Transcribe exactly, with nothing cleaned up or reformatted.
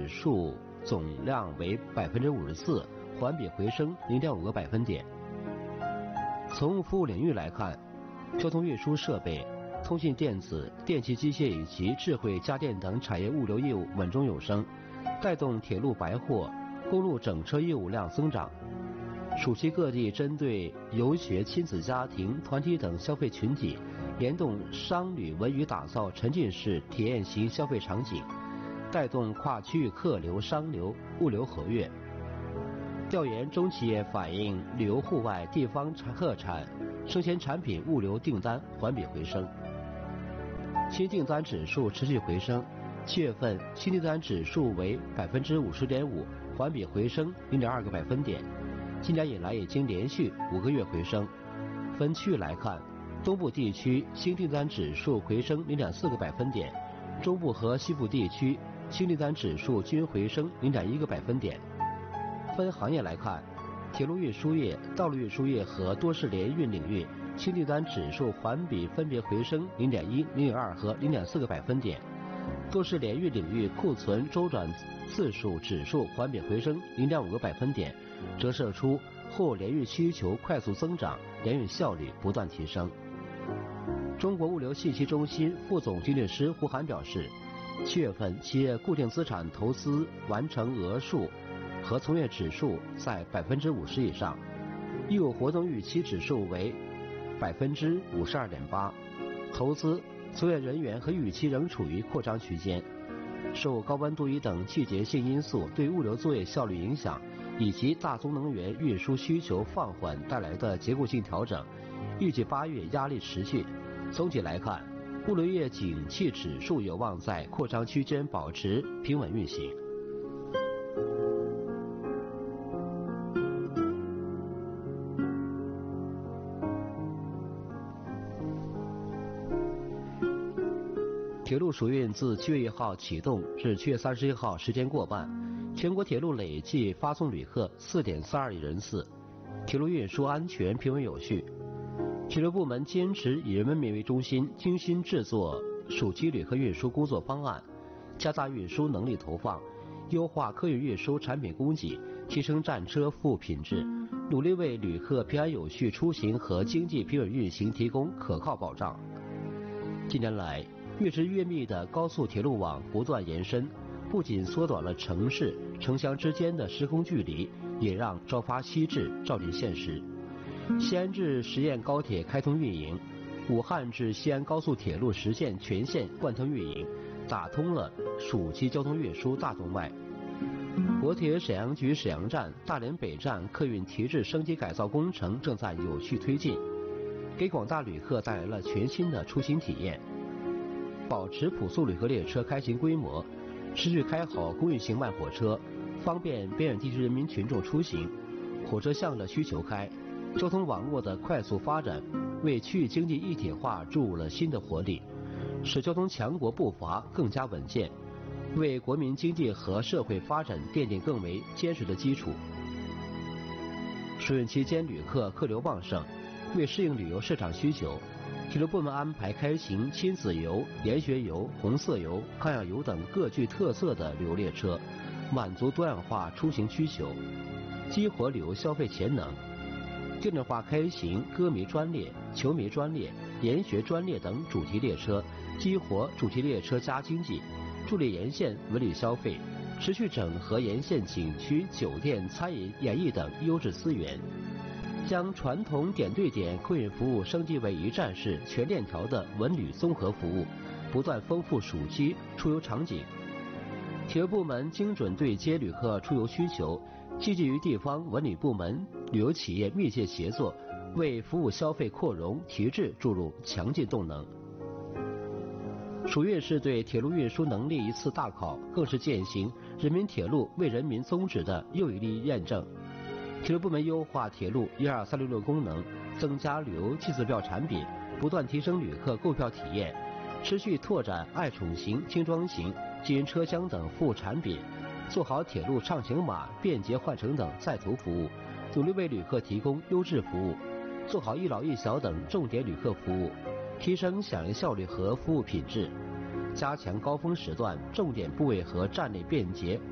指数总量为百分之五十四，环比回升零点五个百分点。从服务领域来看，交通运输设备、通信电子、电气机械以及智慧家电等产业物流业务稳中有升，带动铁路白货、公路整车业务量增长。暑期各地针对游学、亲子家庭、团体等消费群体，联动商旅文娱，打造沉浸式体验型消费场景，带动跨区域客流、商流、物流活跃。调研中企业反映，旅游户外地方特产生鲜产品物流订单环比回升，新订单指数持续回升。七月份新订单指数为百分之五十点五，环比回升零点二个百分点。今年以来已经连续五个月回升。分区域来看，东部地区新订单指数回升零点四个百分点，中部和西部地区新订单指数均回升零点一个百分点。分行业来看，铁路运输业、道路运输业和多式联运领域新订单指数环比分别回升零点一、零点二和零点四个百分点。多式联运领域库存周转次数指数环比回升零点五个百分点，折射出后联运需求快速增长，联运效率不断提升。中国物流信息中心副总经理师胡涵表示，七月份企业固定资产投资完成额数和从业指数在百分之五十以上，业务活动预期指数为百分之五十二点八，投资从业人员和预期仍处于扩张区间。受高温度雨等季节性因素对物流作业效率影响，以及大宗能源运输需求放缓带来的结构性调整，预计八月压力持续。总体来看，物流业景气指数有望在扩张区间保持平稳运行。铁路暑运自七月一号启动至七月三十一号时间过半，全国铁路累计发送旅客 四点四二亿人次，铁路运输安全平稳有序。铁路部门坚持以人民为中心，精心制作暑期旅客运输工作方案，加大运输能力投放，优化客运运输产品供给，提升战车服务品质，努力为旅客平安有序出行和经济平稳运行提供可靠保障。近年来，越织越密的高速铁路网不断延伸，不仅缩短了城市、城乡之间的时空距离，也让朝发夕至照进现实。西安至十堰高铁开通运营，武汉至西安高速铁路实现全线贯通运营，打通了暑期交通运输大动脉。国铁沈阳局沈阳站、大连北站客运提质升级改造工程正在有序推进，给广大旅客带来了全新的出行体验。保持普速旅客列车开行规模，持续开好公益型慢火车，方便边远地区人民群众出行。火车向着需求开，交通网络的快速发展为区域经济一体化注入了新的活力，使交通强国步伐更加稳健，为国民经济和社会发展奠定更为坚实的基础。暑运期间旅客客流旺盛，为适应旅游市场需求，铁路部门安排开行亲子游、研学游、红色游、抗氧游等各具特色的旅游列车，满足多样化出行需求，激活旅游消费潜能。定制化开行歌迷专列、球迷专列、研学专列等主题列车，激活主题列车加经济，助力沿线文旅消费，持续整合沿线景区、酒店、餐饮、演艺等优质资源，将传统点对点客运服务升级为一站式全链条的文旅综合服务，不断丰富暑期出游场景。铁路部门精准对接旅客出游需求，积极与地方文旅部门、旅游企业密切协作，为服务消费扩容提质注入强劲动能。暑运是对铁路运输能力一次大考，更是践行人民铁路为人民宗旨的又一例验证。铁路部门优化铁路一二三六六功能，增加旅游计次票产品，不断提升旅客购票体验，持续拓展爱宠型、精装型、基因车厢等服务产品，做好铁路畅行码、便捷换乘等在途服务，努力为旅客提供优质服务，做好一老一小等重点旅客服务，提升响应效率和服务品质，加强高峰时段重点部位和站内便捷